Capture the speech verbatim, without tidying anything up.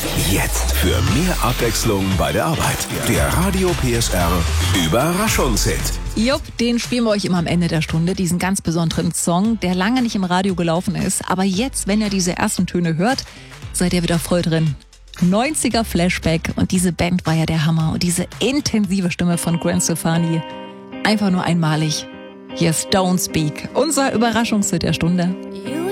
Jetzt für mehr Abwechslung bei der Arbeit. Der Radio P S R Überraschungshit. Jupp, den spielen wir euch immer am Ende der Stunde, diesen ganz besonderen Song, der lange nicht im Radio gelaufen ist. Aber jetzt, wenn ihr diese ersten Töne hört, seid ihr wieder voll drin. neunziger Flashback, und diese Band war ja der Hammer. Und diese intensive Stimme von Gwen Stefani, einfach nur einmalig. Hier ist Don't Speak, unser Überraschungshit der Stunde.